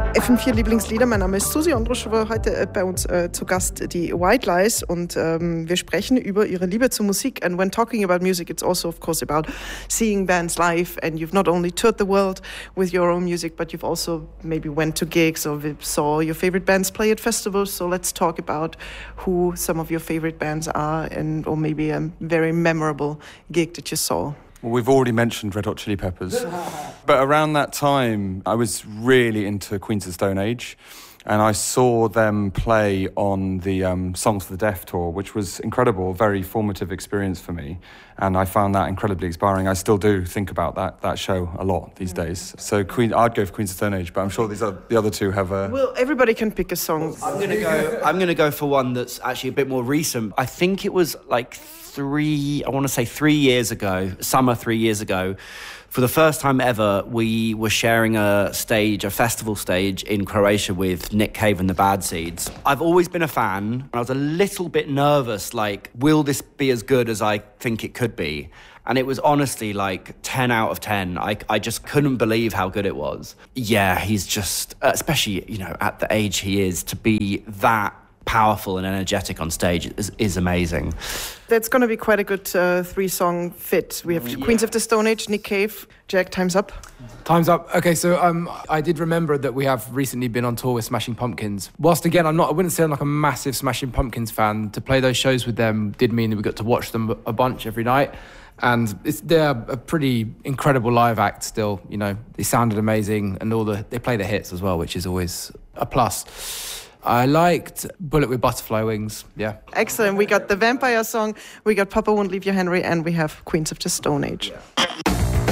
FM4 Lieblingslieder, mein Name ist Susi Ondrusch, war heute bei uns zu Gast die White Lies und wir sprechen über ihre Liebe zur Musik. And when talking about music, it's also of course about seeing bands live, and you've not only toured the world with your own music, but you've also maybe went to gigs or saw your favorite bands play at festivals. So let's talk about who some of your favorite bands are, and or maybe a very memorable gig that you saw. Well, we've already mentioned Red Hot Chili Peppers. But around that time, I was really into Queens of the Stone Age. And I saw them play on the Songs for the Deaf tour, which was incredible, very formative experience for me. And I found that incredibly inspiring. I still do think about that show a lot these days. So I'd go for Queens of the Stone Age, but I'm sure the other two have a... Well, everybody can pick a song. I'm gonna go for one that's actually a bit more recent. I think it was like 3 years ago, summer 3 years ago. For the first time ever, we were sharing a festival stage in Croatia with Nick Cave and the Bad Seeds. I've always been a fan. I was a little bit nervous, like, will this be as good as I think it could be? And it was honestly like 10 out of 10. I just couldn't believe how good it was. Yeah, he's just, especially, at the age he is, to be that powerful and energetic on stage is amazing. That's going to be quite a good three-song fit. We have Queens of the Stone Age, Nick Cave. Jack, time's up. Time's up. Okay, so I did remember that we have recently been on tour with Smashing Pumpkins. Whilst again, I wouldn't say I'm like a massive Smashing Pumpkins fan. To play those shows with them did mean that we got to watch them a bunch every night. And they're a pretty incredible live act still. They sounded amazing, and they play the hits as well, which is always a plus. I liked Bullet with Butterfly Wings, yeah. Excellent. We got the Vampire song, we got Papa Won't Leave You, Henry, and we have Queens of the Stone Age. Yeah.